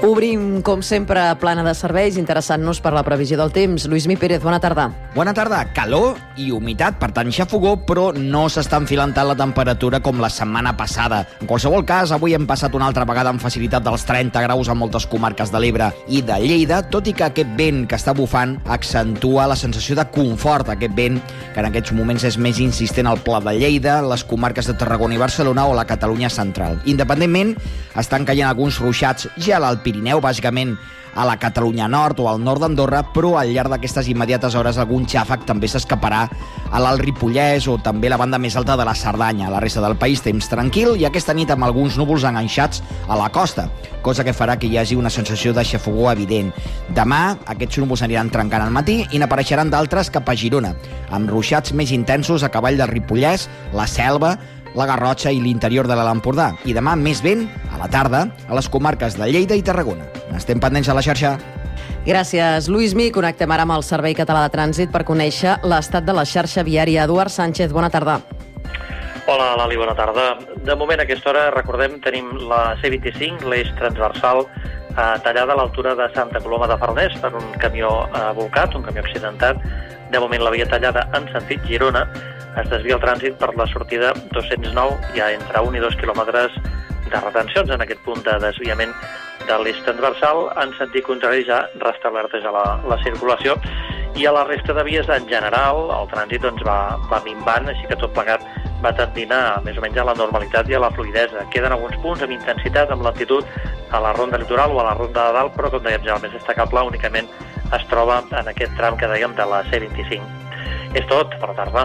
Obrim, com sempre, plana de serveis, interessant-nos per la previsió del temps. Lluís Mi Pérez, bona tarda. Bona tarda. Calor i humitat, per tant, xafogó, però no s'està enfilant tant la temperatura com la setmana passada. En qualsevol cas, avui hem passat una altra vegada amb facilitat dels 30 graus a moltes comarques de l'Ebre i de Lleida, tot i que aquest vent que està bufant accentua la sensació de confort, aquest vent que en aquests moments és més insistent al Pla de Lleida, les comarques de Tarragona i Barcelona o la Catalunya central. Independentment, estan caient alguns ruixats ja a l'Alt Pirineu, bàsicament a la Catalunya nord o al nord d'Andorra, però al llarg d'aquestes immediates hores algun xàfec també s'escaparà a l'Alt Ripollès o també la banda més alta de la Cerdanya. La resta del país, temps tranquil i aquesta nit amb alguns núvols enganxats a la costa, cosa que farà que hi hagi una sensació de xafogó evident. Demà aquests núvols aniran trencant al matí i n'apareixeran d'altres cap a Girona, amb ruixats més intensos a cavall del Ripollès, la Selva, la Garrotxa i l'interior de l'Alt Empordà. I demà més vent, a la tarda, a les comarques de Lleida i Tarragona. Estem pendents a la xarxa. Gràcies, Lluís Mi. Connectem ara amb el Servei Català de Trànsit per conèixer l'estat de la xarxa viària. Eduard Sánchez, bona tarda. Hola, Lali, bona tarda. De moment, a aquesta hora, recordem, tenim la C25, l'eix transversal, tallada a l'altura de Santa Coloma de Farners per un camió bolcat, un camió accidentat. De moment, la via tallada en sentit Girona. Es desvia el trànsit per la sortida 209, hi ha entre 1 i 2 quilòmetres de retencions en aquest punt de desviament de l'eix transversal. En sentit contrari ja restablerta ja la circulació i a la resta de vies en general el trànsit va minvant, així que tot plegat va tendint a més o menys a la normalitat i a la fluidesa. Queden alguns punts amb intensitat, amb lentitud a la ronda litoral o a la ronda de dalt, però com dèiem ja el més destacable únicament es troba en aquest tram que dèiem de la C25. És tot, bona tarda.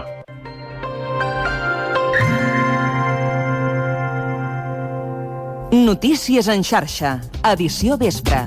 Notícies en xarxa, edició vespre.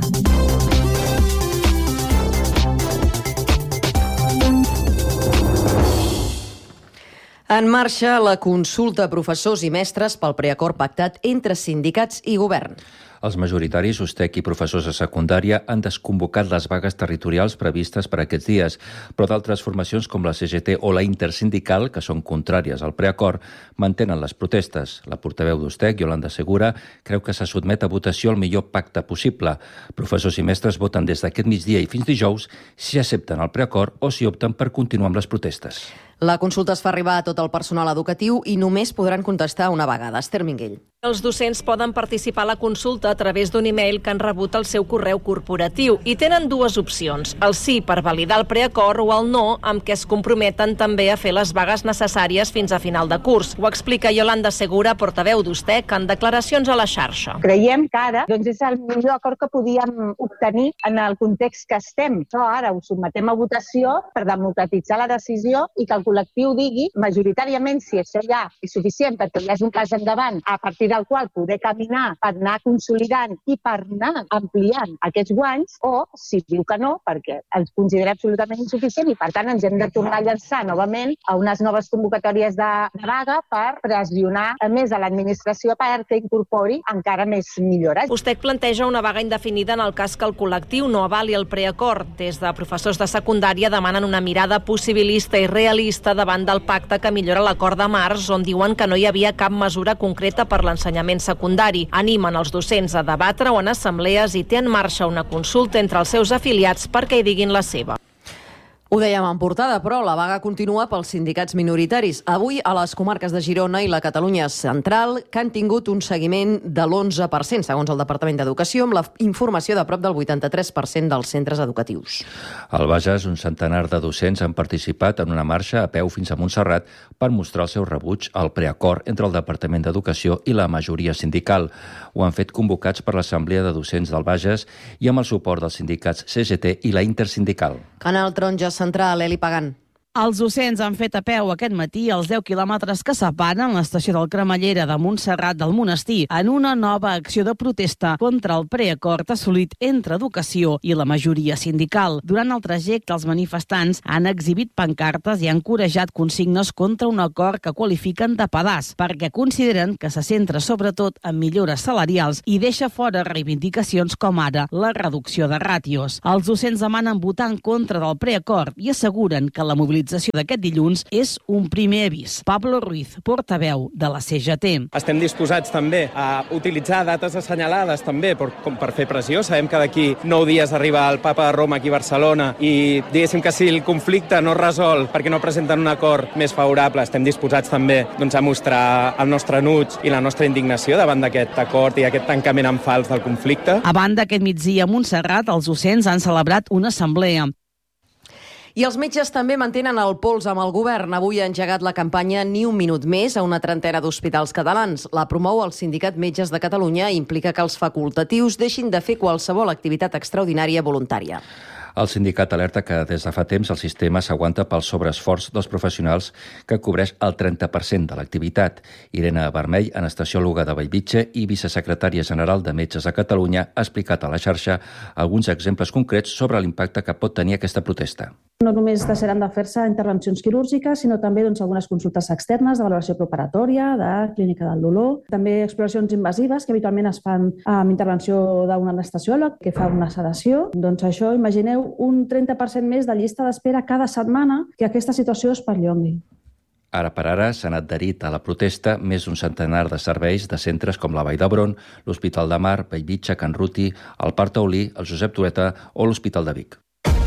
En marxa la consulta a professors i mestres pel preacord pactat entre sindicats i govern. Els majoritaris, USTEC i professors de secundària han desconvocat les vagues territorials previstes per aquests dies, però d'altres formacions com la CGT o la Intersindical, que són contràries al preacord, mantenen les protestes. La portaveu d'USTEC, Yolanda Segura, creu que se sotmet a votació el millor pacte possible. Professors i mestres voten des d'aquest migdia i fins dijous si accepten el preacord o si opten per continuar amb les protestes. La consulta es fa arribar a tot el personal educatiu i només podran contestar una vegada. Esther Minguell. Els docents poden participar a la consulta a través d'un e-mail que han rebut al seu correu corporatiu i tenen dues opcions, el sí per validar el preacord o el no, amb què es comprometen també a fer les vagues necessàries fins a final de curs. Ho explica Yolanda Segura, portaveu d'USTEC, en declaracions a la xarxa. Creiem que ara és el millor acord que podíem obtenir en el context que estem. Ara ho sotmetem a votació per democratitzar la decisió i que el col·lectiu digui majoritàriament si això ja és suficient perquè ja és un pas endavant a partir del qual poder caminar per anar consolidant i per anar ampliant aquests guanys, o si diu que no, perquè els considera absolutament insuficient i per tant ens hem de tornar a llançar novament a unes noves convocatòries de vaga per pressionar més a l'administració perquè incorpori encara més millores. USTEC planteja una vaga indefinida en el cas que el col·lectiu no avali el preacord. Des de professors de secundària demanen una mirada possibilista i realista davant del pacte que millora l'acord de març, on diuen que no hi havia cap mesura concreta per l'ensenyament secundari. Animen els docents a debatre o en assemblees i té en marxa una consulta entre els seus afiliats perquè hi diguin la seva. Ho dèiem en portada, però la vaga continua pels sindicats minoritaris. Avui a les comarques de Girona i la Catalunya central, que han tingut un seguiment de l'11%, segons el Departament d'Educació, amb la informació de prop del 83% dels centres educatius. Al Bages, un centenar de docents han participat en una marxa a peu fins a Montserrat per mostrar el seu rebuig al preacord entre el Departament d'Educació i la majoria sindical. Ho han fet convocats per l'Assemblea de Docents del Bages i amb el suport dels sindicats CGT i la Intersindical. Canal Taronja Central, Eli Pagant. Els docents han fet a peu aquest matí els 10 quilòmetres que separen l'estació del Cremallera de Montserrat del Monestir en una nova acció de protesta contra el preacord assolit entre educació i la majoria sindical. Durant el trajecte, els manifestants han exhibit pancartes i han corejat consignes contra un acord que qualifiquen de pedaç, perquè consideren que se centra sobretot en millores salarials i deixa fora reivindicacions com ara la reducció de ràtios. Els docents demanen votar en contra del preacord i asseguren que la mobilització mobilització d'aquest dilluns és un primer avís. Pablo Ruiz, portaveu de la CGT. Estem disposats també a utilitzar dates assenyalades també per fer pressió. Sabem que d'aquí 9 dies arriba el papa de Roma aquí a Barcelona i diguéssim que si el conflicte no es resol perquè no presenten un acord més favorable, estem disposats també a mostrar el nostre enuig i la nostra indignació davant d'aquest acord i aquest tancament en fals del conflicte. A banda, aquest migdia a Montserrat, els docents han celebrat una assemblea. I els metges també mantenen el pols amb el govern. Avui ha engegat la campanya Ni un minut més a una trentena d'hospitals catalans. La promou el Sindicat Metges de Catalunya i implica que els facultatius deixin de fer qualsevol activitat extraordinària voluntària. El sindicat alerta que des de fa temps el sistema s'aguanta pel sobreesforç dels professionals que cobreix el 30% de l'activitat. Irene Vermell, anestesiòloga de Bellvitge i vicesecretària general de Metges de Catalunya, ha explicat a la xarxa alguns exemples concrets sobre l'impacte que pot tenir aquesta protesta. No només deixaran de fer-se intervencions quirúrgiques, sinó també algunes consultes externes de valoració preparatòria, de clínica del dolor, també exploracions invasives que habitualment es fan amb intervenció d'un anestesiòleg que fa una sedació. Doncs això, imagineu un 30% més de llista d'espera cada setmana que aquesta situació es perllongui. Ara per ara s'han adherit a la protesta més d'un centenar de serveis de centres com la Vall d'Hebron, l'Hospital de Mar, Bellvitge, Can Ruti, el Parc Taulí, el Josep Trueta o l'Hospital de Vic.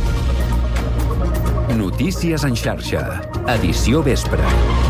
Notícies en xarxa. Edició vespre.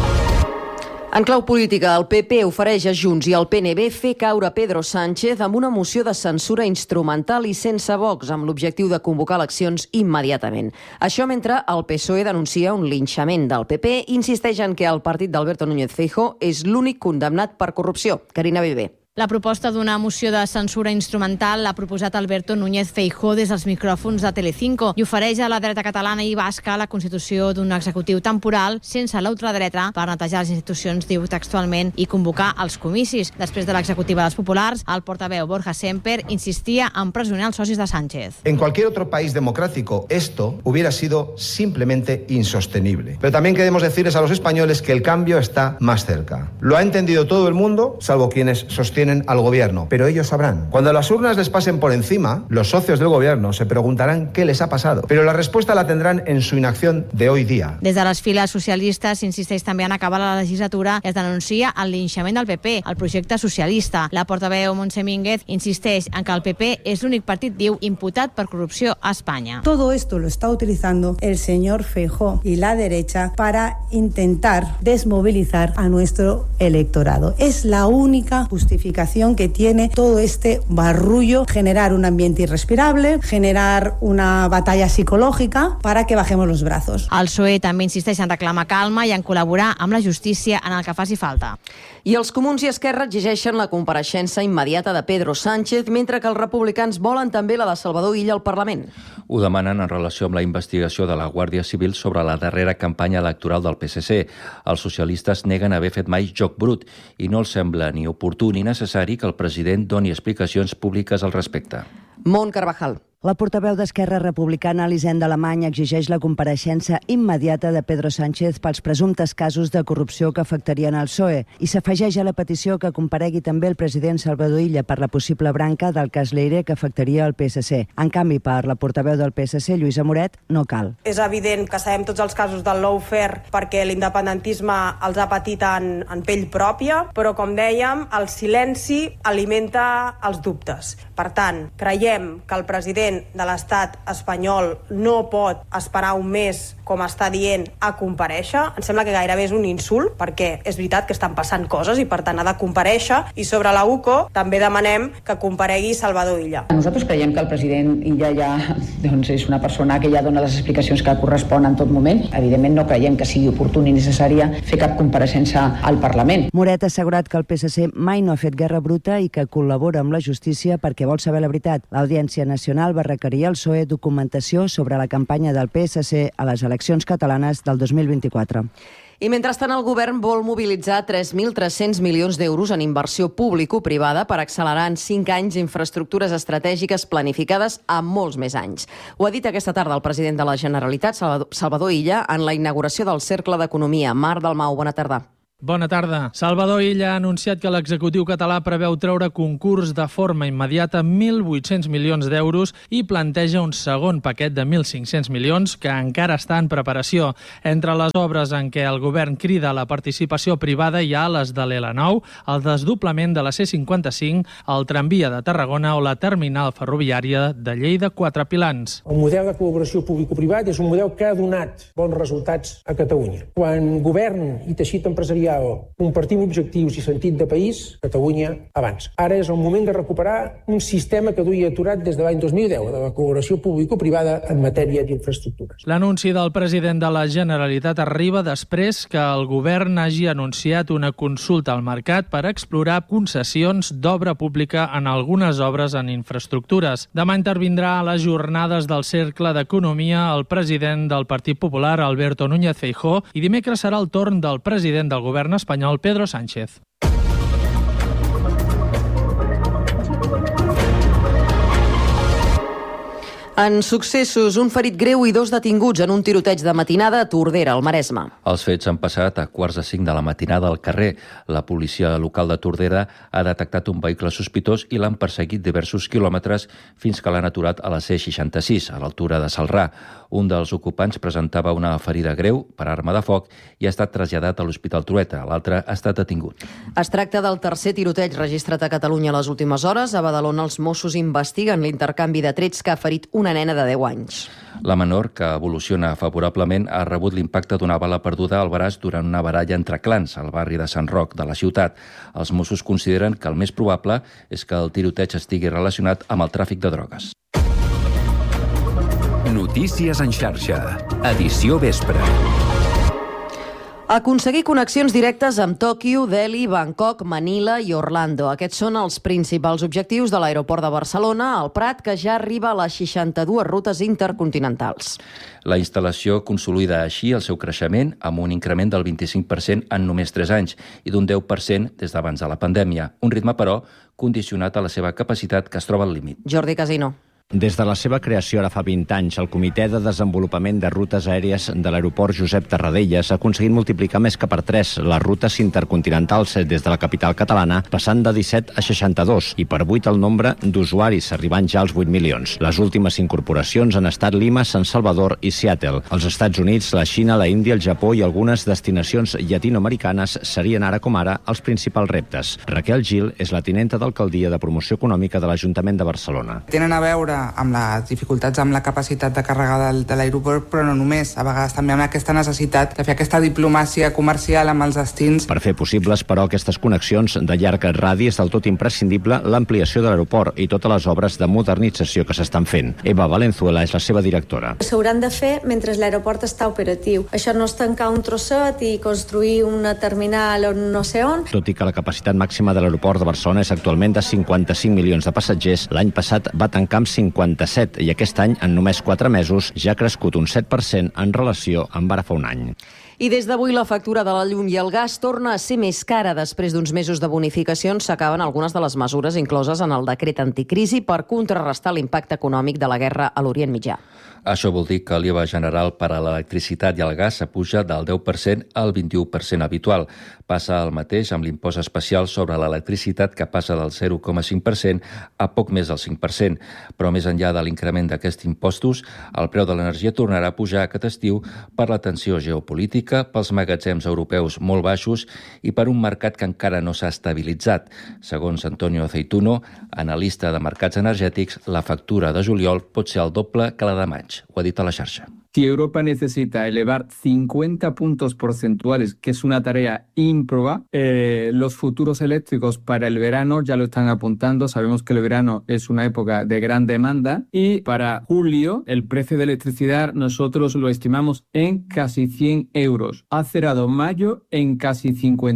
En clau política, el PP ofereix a Junts i al PNB fer caure Pedro Sánchez amb una moció de censura instrumental i sense Vox, amb l'objectiu de convocar eleccions immediatament. Això mentre el PSOE denuncia un linxament del PP i insisteix en que el partit d'Alberto Núñez Feijóo és l'únic condemnat per corrupció. Carina Bebé. La proposta d'una moció de censura instrumental l'ha proposat Alberto Núñez Feijóo des dels micròfons de Telecinco i ofereix a la dreta catalana i basca la constitució d'un executiu temporal sense l'ultradreta per netejar les institucions, diu textualment, i convocar els comicis. Després de l'executiva dels populars, el portaveu Borja Semper insistia a empresonar els socis de Sánchez. En cualquier otro país democrático esto hubiera sido simplemente insostenible. Pero también queremos decirles a los españoles que el cambio está más cerca. Lo ha entendido todo el mundo, salvo quienes sostienen al gobierno, pero ellos sabrán. Cuando las urnas les pasen por encima, los socios del gobierno se preguntarán qué les ha pasado, pero la respuesta la tendrán en su inacción de hoy día. Des de les files socialistes s'insisteix també en acabar la legislatura i es denuncia el linxament del PP, el projecte socialista. La portaveu Montse Mínguez insisteix en que el PP és l'únic partit, diu, imputat per corrupció a Espanya. Todo esto lo está utilizando el señor Feijóo y la derecha para intentar desmovilizar a nuestro electorado. Es la única justificación que tiene todo este barrullo, generar un ambiente irrespirable, generar una batalla psicológica para que bajemos los brazos. El PSOE també insisteix en reclamar calma i en col·laborar amb la justícia en el que faci falta. I els Comuns i Esquerra exigeixen la compareixença immediata de Pedro Sánchez, mentre que els republicans volen també la de Salvador Illa al Parlament. Ho demanen en relació amb la investigació de la Guàrdia Civil sobre la darrera campanya electoral del PSC. Els socialistes neguen haver fet mai joc brut i no els sembla ni oportú ni necessari que el president doni explicacions públiques al respecte. Mont Carvajal. La portaveu d'Esquerra Republicana, Elisenda Alemany, exigeix la compareixença immediata de Pedro Sánchez pels presumptes casos de corrupció que afectarien el PSOE i s'afegeix a la petició que comparegui també el president Salvador Illa per la possible branca del cas Leire que afectaria el PSC. En canvi, per la portaveu del PSC, Lluïsa Moret, no cal. És evident que sabem tots els casos del lawfare perquè l'independentisme els ha patit en pell pròpia, però, com dèiem, el silenci alimenta els dubtes. Per tant, creiem que el president de l'estat espanyol no pot esperar un mes, com està dient, a comparèixer. Em sembla que gairebé és un insult, perquè és veritat que estan passant coses i, per tant, ha de comparèixer. I sobre la UCO també demanem que comparegui Salvador Illa. Nosaltres creiem que el president Illa ja és una persona que ja dona les explicacions que correspon en tot moment. Evidentment no creiem que sigui oportú ni necessària fer cap compareixença al Parlament. Moret ha assegurat que el PSC mai no ha fet guerra bruta i que col·labora amb la justícia perquè vol saber la veritat. L'Audiència Nacional va requerir al PSOE documentació sobre la campanya del PSC a les eleccions catalanes del 2024. I mentrestant el govern vol mobilitzar 3.300 milions d'euros en inversió público-privada per accelerar en 5 anys infraestructures estratègiques planificades a molts més anys. Ho ha dit aquesta tarda el president de la Generalitat, Salvador Illa, en la inauguració del Cercle d'Economia. Mar Dalmau, bona tarda. Bona tarda. Salvador Illa ha anunciat que l'executiu català preveu treure concurs de forma immediata 1.800 milions d'euros i planteja un segon paquet de 1.500 milions que encara està en preparació. Entre les obres en què el govern crida la participació privada hi ha les de l'L9, el desdoblament de la C55, el tramvia de Tarragona o la terminal ferroviària de Lleida-Quatre Pilans. El model de col·laboració público-privat és un model que ha donat bons resultats a Catalunya. Quan govern i teixit empresarial compartim objectius i sentit de país, Catalunya avança. Ara és el moment de recuperar un sistema que duia aturat des de l'any 2010, de la col·laboració público-privada en matèria d'infraestructures. L'anunci del president de la Generalitat arriba després que el govern hagi anunciat una consulta al mercat per explorar concessions d'obra pública en algunes obres en infraestructures. Demà intervindrà a les jornades del Cercle d'Economia el president del Partit Popular, Alberto Núñez Feijóo, i dimecres serà el torn del president del govern espanyol, Pedro Sánchez. En successos, un ferit greu i 2 detinguts en un tiroteig de matinada a Tordera, al Maresme. Els fets han passat a 4:45 de la matinada al carrer. La policia local de Tordera ha detectat un vehicle sospitós i l'han perseguit diversos quilòmetres fins que l'han aturat a la C66, a l'altura de Salrà. Un dels ocupants presentava una ferida greu per arma de foc i ha estat traslladat a l'Hospital Trueta. L'altre ha estat detingut. Es tracta del tercer tiroteig registrat a Catalunya les últimes hores. A Badalona els Mossos investiguen l'intercanvi de trets que ha ferit una nena de 10 anys. La menor, que evoluciona favorablement, ha rebut l'impacte d'una bala perduda al braç durant una baralla entre clans al barri de Sant Roc de la ciutat. Els Mossos consideren que el més probable és que el tiroteig estigui relacionat amb el tràfic de drogues. Notícies en xarxa. Edició vespre. Aconseguir connexions directes amb Tòquio, Delhi, Bangkok, Manila i Orlando. Aquests són els principals objectius de l'aeroport de Barcelona, el Prat, que ja arriba a les 62 rutes intercontinentals. La instal·lació consolida així el seu creixement amb un increment del 25% en només 3 anys i d'un 10% des d'abans de la pandèmia. Un ritme, però, condicionat a la seva capacitat, que es troba al límit. Jordi Casino. Des de la seva creació ara fa 20 anys, el Comitè de Desenvolupament de Rutes Aèries de l'aeroport Josep Tarradellas ha aconseguit multiplicar més que per 3 les rutes intercontinentals des de la capital catalana, passant de 17 a 62 i per 8 el nombre d'usuaris, arribant ja als 8 milions. Les últimes incorporacions han estat Lima, San Salvador i Seattle. Els Estats Units, la Xina, la Índia, el Japó i algunes destinacions llatinoamericanes serien ara com ara els principals reptes. Raquel Gil és la tinenta d'alcaldia de promoció econòmica de l'Ajuntament de Barcelona. Tenen a veure amb les dificultats amb la capacitat de càrrega de l'aeroport, però no només, a vegades també amb aquesta necessitat de fer aquesta diplomàcia comercial amb els destins. Per fer possibles, però, aquestes connexions de llarg radi és del tot imprescindible l'ampliació de l'aeroport i totes les obres de modernització que s'estan fent. Eva Valenzuela és la seva directora. S'hauran de fer mentre l'aeroport està operatiu. Això no és tancar un trosset i construir una terminal on no sé on. Tot i que la capacitat màxima de l'aeroport de Barcelona és actualment de 55 milions de passatgers, l'any passat va tancar amb 57 i aquest any, en només 4 mesos, ja ha crescut un 7% en relació amb ara fa un any. I des d'avui la factura de la llum i el gas torna a ser més cara. Després d'uns mesos de bonificacions s'acaben algunes de les mesures incloses en el decret anticrisi per contrarrestar l'impacte econòmic de la guerra a l'Orient Mitjà. Això vol dir que l'IVA general per a l'electricitat i el gas s'apuja del 10% al 21% habitual. Passa el mateix amb l'impost especial sobre l'electricitat, que passa del 0,5% a poc més del 5%. Però més enllà de l'increment d'aquests impostos, el preu de l'energia tornarà a pujar aquest estiu per la tensió geopolítica, pels magatzems europeus molt baixos i per un mercat que encara no s'ha estabilitzat. Segons Antonio Aceituno, analista de mercats energètics, la factura de juliol pot ser el doble que la de maig. Ho ha dit a la xarxa. Si Europa necesita elevar 50 puntos porcentuales, que es una tarea ímproba, los futuros eléctricos para el verano ya lo están apuntando. Sabemos que el verano es una época de gran demanda y para julio el precio de electricidad nosotros lo estimamos en casi 100 euros. Ha cerrado mayo en casi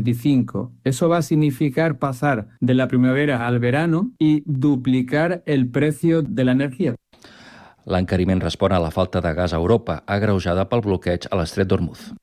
55. Eso va a significar pasar de la primavera al verano y duplicar el precio de la energía. L'encariment respon a la falta de gas a Europa, agreujada pel bloqueig a l'estret d'Hormuz.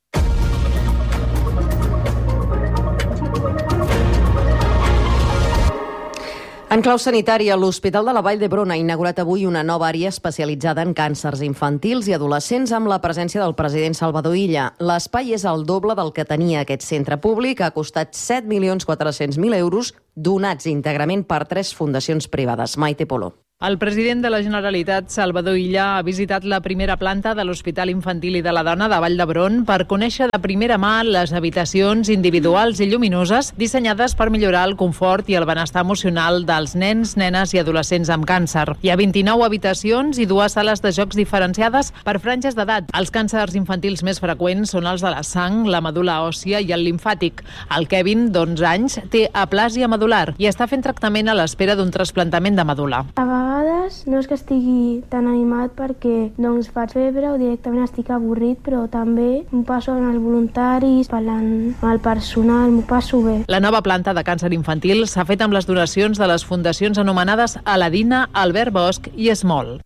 En clau sanitària, l'Hospital de la Vall d'Hebron ha inaugurat avui una nova àrea especialitzada en càncers infantils i adolescents amb la presència del president Salvador Illa. L'espai és el doble del que tenia aquest centre públic, ha costat 7.400.000 euros, donats íntegrament per 3 fundacions privades. Maite Polo. El president de la Generalitat, Salvador Illa, ha visitat la primera planta de l'Hospital Infantil i de la Dona de Vall d'Hebron per conèixer de primera mà les habitacions individuals i lluminoses dissenyades per millorar el confort i el benestar emocional dels nens, nenes i adolescents amb càncer. Hi ha 29 habitacions i 2 sales de jocs diferenciades per franges d'edat. Els càncers infantils més freqüents són els de la sang, la medul·la òssia i el limfàtic. El Kevin, d'11 anys, té aplàsia medul·lar i està fent tractament a l'espera d'un trasplantament de medul·la. A vegades no és que estigui tan animat perquè doncs faig febre o directament estic avorrit, però també m'ho passo en els voluntaris, parlant amb el personal, m'ho passo bé. La nova planta de càncer infantil s'ha fet amb les donacions de les fundacions anomenades Aladina, Albert Bosch i Esmol.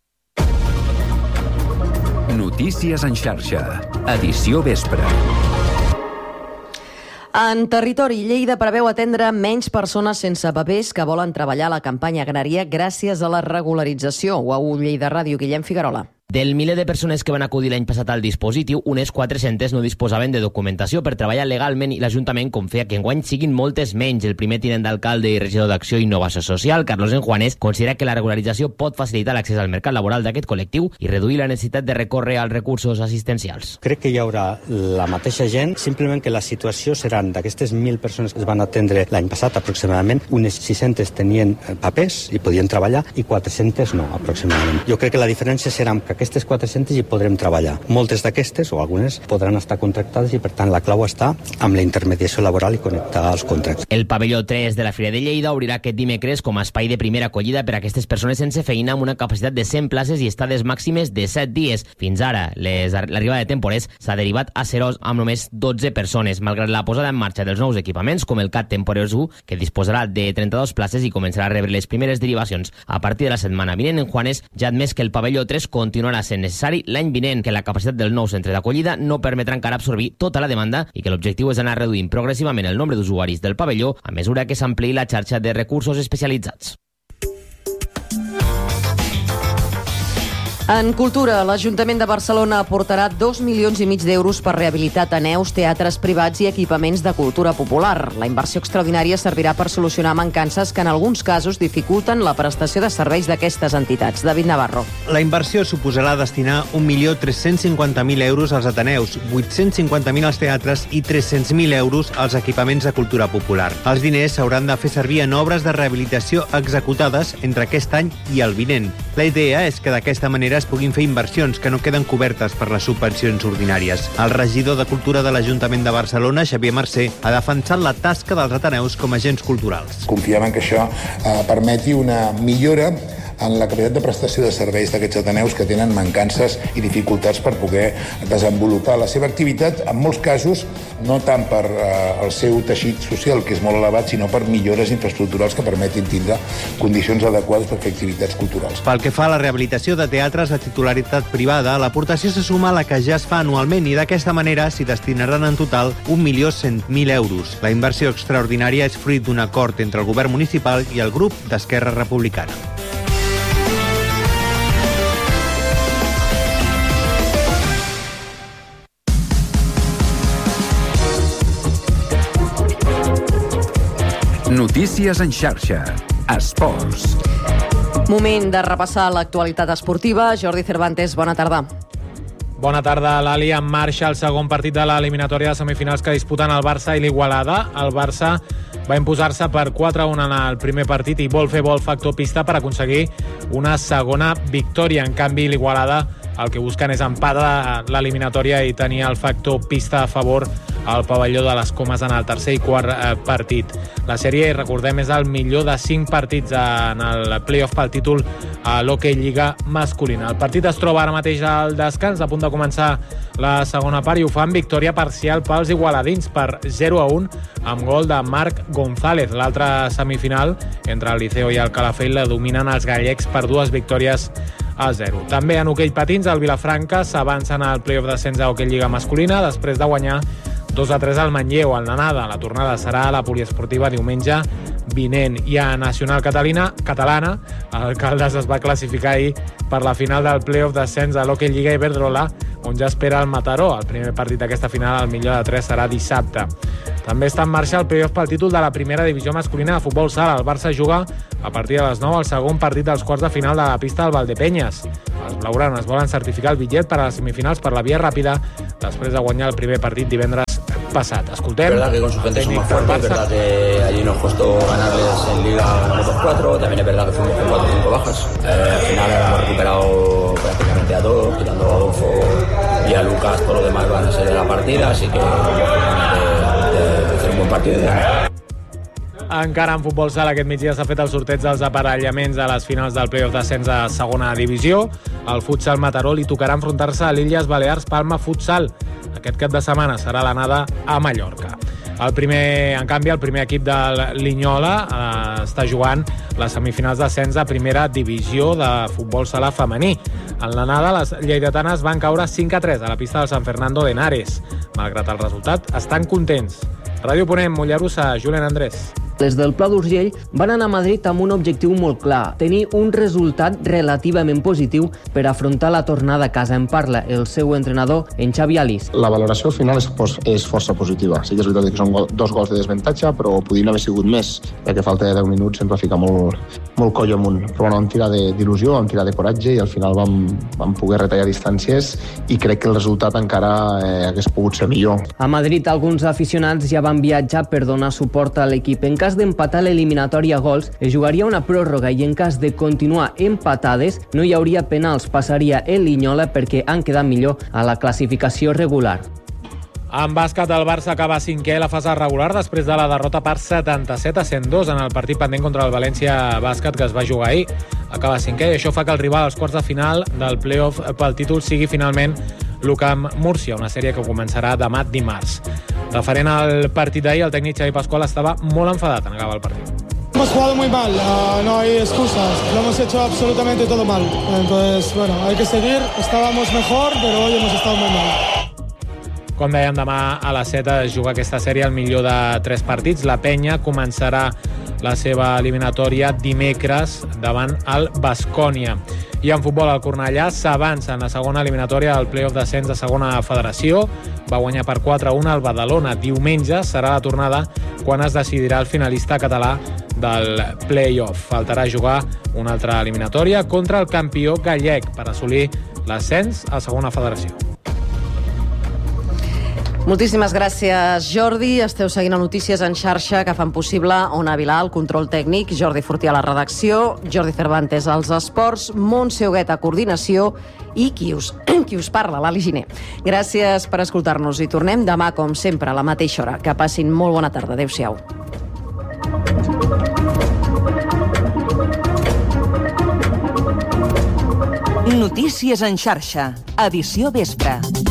Notícies en xarxa. Edició vespre. En territori, Lleida preveu atendre menys persones sense papers que volen treballar a la campanya agrària gràcies a la regularització. Ho ha Lleida Ràdio, Guillem Figuerola. Del miler de persones que van acudir l'any passat al dispositiu, unes 400 no disposaven de documentació per treballar legalment i l'Ajuntament confia que enguany siguin moltes menys. El primer tinent d'alcalde i regidor d'Acció i Innovació Social, Carlos Enjuanes, considera que la regularització pot facilitar l'accés al mercat laboral d'aquest col·lectiu i reduir la necessitat de recórrer als recursos assistencials. Crec que hi haurà la mateixa gent, simplement que la situació seran d'aquestes 1.000 persones que es van atendre l'any passat aproximadament, unes 600 tenien papers i podien treballar i 400 no, aproximadament. Jo crec que la diferència serà que aquestes 400 hi podrem treballar. Moltes d'aquestes, o algunes, podran estar contractades i, per tant, la clau està amb la intermediació laboral i connectar els contractes. El pavelló 3 de la Fira de Lleida obrirà aquest dimecres com a espai de primera acollida per a aquestes persones sense feina amb una capacitat de 100 places i estades màximes de 7 dies. Fins ara, l'arribada de temporers s'ha derivat a Serós amb només 12 persones, malgrat la posada en marxa dels nous equipaments, com el CAT Temporers 1, que disposarà de 32 places i començarà a rebre les primeres derivacions. A partir de la setmana vinent, en Juanes ja ha admès que el pavelló 3 continuarà sent necessari l'any vinent, que la capacitat del nou centre d'acollida no permetrà encara absorbir tota la demanda i que l'objectiu és anar reduint progressivament el nombre d'usuaris del pavelló a mesura que s'ampliï la xarxa de recursos especialitzats. En cultura, l'Ajuntament de Barcelona aportarà 2,5 milions d'euros per rehabilitar ateneus, teatres privats i equipaments de cultura popular. La inversió extraordinària servirà per solucionar mancances que en alguns casos dificulten la prestació de serveis d'aquestes entitats. David Navarro. La inversió suposarà destinar 1.350.000 euros als ateneus, 850.000 als teatres i 300.000 euros als equipaments de cultura popular. Els diners s'hauran de fer servir en obres de rehabilitació executades entre aquest any i el vinent. La idea és que d'aquesta manera es puguin fer inversions que no queden cobertes per les subvencions ordinàries. El regidor de Cultura de l'Ajuntament de Barcelona, Xavier Mercè, ha defensat la tasca dels ateneus com a agents culturals. Confiem en que això permeti una millora en la capacitat de prestació de serveis d'aquests ateneus que tenen mancances i dificultats per poder desenvolupar la seva activitat, en molts casos no tant per el seu teixit social, que és molt elevat, sinó per millores infraestructurals que permetin tindre condicions adequades per fer activitats culturals. Pel que fa a la rehabilitació de teatres de titularitat privada, l'aportació se suma a la que ja es fa anualment i d'aquesta manera s'hi destinaran en total 1.100.000 euros. La inversió extraordinària és fruit d'un acord entre el govern municipal i el grup d'Esquerra Republicana. Notícies en xarxa. Esports. Moment de repassar l'actualitat esportiva. Jordi Cervantes, bona tarda. Bona tarda, Lali. En marxa el segon partit de l'eliminatòria de semifinals que disputen el Barça i l'Igualada. El Barça va imposar-se per 4-1 en el primer partit i vol fer factor pista per aconseguir una segona victòria. En canvi, l'Igualada el que busquen és empat a l'eliminatòria i tenir el factor pista a favor al pavelló de les Comes en el tercer i quart partit. La sèrie, recordem, és el millor de 5 partits en el play-off pel títol a l'Hockey Lliga masculina. El partit es troba ara mateix al descans, a punt de començar la segona part, i ho fa amb victòria parcial pels igualadins per 0-1 amb gol de Marc González. L'altra semifinal, entre el Liceo i el Calafell, la dominen els gallecs per 2 victòries a 0. També en hoquei patins, el Vilafranca s'avança en el play-off d'ascens a Hockey Lliga masculina després de guanyar 2-3 al Manlleu, al Nanada. La tornada serà a la poliesportiva diumenge vinent. I a Nacional Catalana, el Caldes es va classificar ahir per la final del playoff d'ascens a l'Hockey Lliga Iberdrola, on ja espera el Mataró. El primer partit d'aquesta final, el millor de 3, serà dissabte. També està en marxa el playoff pel títol de la primera divisió masculina de futbol sala. El Barça juga a partir de les 9 el segon partit dels quarts de final de la pista del Valdepenyes. Els blaugranes volen certificar el bitllet per a les semifinals per la via ràpida després de guanyar el primer partit divendres passat. Escoltem. Es verdad que con su gente son más fuertes, es verdad que allí nos costó ganarles en Liga, ganamos 2-4, también es verdad que fuimos con 4 o 5 bajas. Al final hemos recuperado prácticamente a todos, quitando a Adolfo y a Lucas, todo lo demás van a ser de la partida, así que de hacer un buen partido y de ganar. Encara en futbol sala aquest migdia s'ha fet el sorteig dels aparellaments a les finals del playoff d'ascens de segona divisió. El futsal Mataró li tocarà enfrontar-se a l'Illes Balears Palma Futsal. Aquest cap de setmana serà l'anada a Mallorca. En canvi, el primer equip de Linyola està jugant les semifinals d'ascens a primera divisió de futbol sala femení. En l'anada, les lleidatanes van caure 5-3 a la pista del San Fernando de Henares. Malgrat el resultat, estan contents. Ràdio Ponent, Mollerussa, Julen Andrés. Des del Pla d'Urgell van anar a Madrid amb un objectiu molt clar, tenir un resultat relativament positiu per afrontar la tornada a casa. En parla el seu entrenador, en Xavi Alís. La valoració al final és força positiva. Sí que és veritat que són 2 gols de desventatge, però podien haver sigut més, perquè a falta de 10 minuts sempre fica molt coll amunt. Però bueno, vam tirar d'il·lusió, vam tirar de coratge i al final vam poder retallar distàncies i crec que el resultat encara hagués pogut ser millor. A Madrid alguns aficionats ja van viatjar per donar suport a l'equip. En cas d'empatar l'eliminatòria a gols, es jugaria una pròrroga i en cas de continuar empatades no hi hauria penals, passaria el Linyola perquè han quedat millor a la classificació regular. En bàsquet, el Barça acaba 5è a la fase regular després de la derrota per 77-102 en el partit pendent contra el València Bàsquet que es va jugar ahir. Acaba 5è i això fa que el rival als quarts de final del playoff pel títol sigui finalment l'UCAM Múrcia, una sèrie que començarà demà dimarts. Referent al partit d'ahir, el tècnic Xavi Pascual estava molt enfadat en acabar el partit. Hemos jugado muy mal, no hay excusas, lo hemos hecho absolutamente todo mal. Entonces, bueno, hay que seguir, estábamos mejor, pero hoy hemos estado muy mal. Com dèiem, demà a les 7 es juga aquesta sèrie, el millor de 3 partits. La Penya començarà la seva eliminatòria dimecres davant el Baskonia. I en futbol, el Cornellà s'avança en la segona eliminatòria del playoff d'ascens de segona federació. Va guanyar per 4-1 al Badalona. Diumenge serà la tornada quan es decidirà el finalista català del playoff. Faltarà jugar una altra eliminatòria contra el campió gallec per assolir l'ascens a segona federació. Moltíssimes gràcies, Jordi. Esteu seguint a Notícies en xarxa que fan possible Ona Vilà, el control tècnic, Jordi Fortià a la redacció, Jordi Cervantes als esports, Montse Huguet a coordinació i qui us parla, l'Ali Giner. Gràcies per escoltar-nos i tornem demà, com sempre, a la mateixa hora. Que passin molt bona tarda. Adéu-siau. Notícies en xarxa, edició vespre.